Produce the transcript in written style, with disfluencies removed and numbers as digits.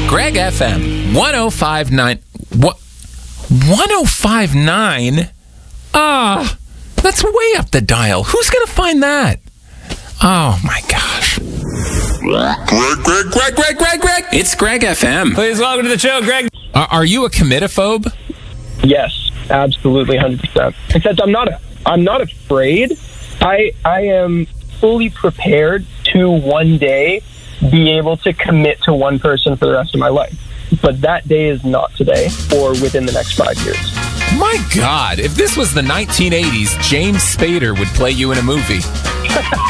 Greg FM 1059. What? 1059? Ah, that's way up the dial. Who's going to find that? Oh, my gosh. Greg. It's Greg FM. Please welcome to the show, Greg. Are you a committophobe? Yes, absolutely, 100%. Except I'm not afraid. I am fully prepared to one day be able to commit to one person for the rest of my life. But that day is not today or within the next 5 years. My God, if this was the 1980s, James Spader would play you in a movie.